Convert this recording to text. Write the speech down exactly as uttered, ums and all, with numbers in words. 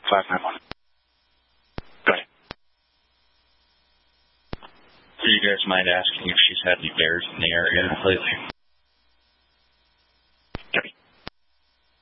five nine one. Go ahead. Do you guys mind asking if she's had any bears in the area lately?